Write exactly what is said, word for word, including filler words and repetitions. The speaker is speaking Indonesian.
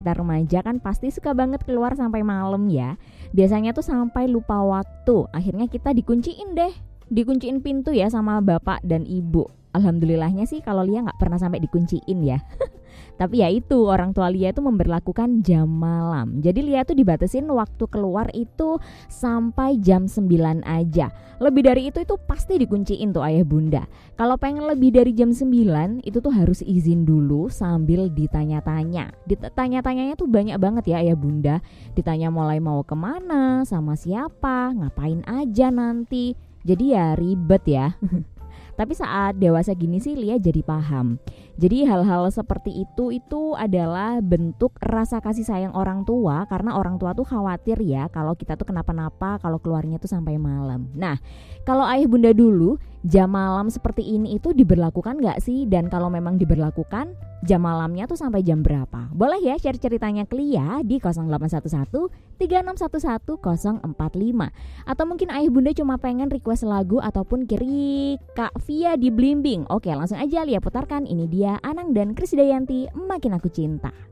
Kita remaja kan pasti suka banget keluar sampai malam ya. Biasanya tuh sampai lupa waktu. Akhirnya kita dikunciin deh. Dikunciin pintu ya sama bapak dan ibu. Alhamdulillahnya sih kalau Lia gak pernah sampai dikunciin ya. Tapi ya itu, orang tua Lia itu memberlakukan jam malam. Jadi Lia tuh dibatasin waktu keluar itu sampai jam sembilan aja. Lebih dari itu itu pasti dikunciin tuh ayah bunda. Kalau pengen lebih dari jam sembilan itu tuh harus izin dulu sambil ditanya-tanya. Ditanya-tanyanya tuh banyak banget ya ayah bunda. Ditanya mulai mau kemana, sama siapa, ngapain aja nanti. Jadi ya ribet ya. Tapi saat dewasa gini sih Lia jadi paham. Jadi hal-hal seperti itu itu adalah bentuk rasa kasih sayang orang tua. Karena orang tua tuh khawatir ya kalau kita tuh kenapa-napa kalau keluarnya tuh sampai malam. Nah, kalau ayah bunda dulu, jam malam seperti ini itu diberlakukan gak sih? Dan kalau memang diberlakukan, jam malamnya tuh sampai jam berapa? Boleh ya share ceritanya ke Lia di nol delapan satu satu tiga enam satu satu nol empat lima. Atau mungkin ayah bunda cuma pengen request lagu ataupun kiri Kak Via di Blimbing. Oke, langsung aja Lia putarkan. Ini dia Anang dan Krisdayanti, Makin Aku Cinta.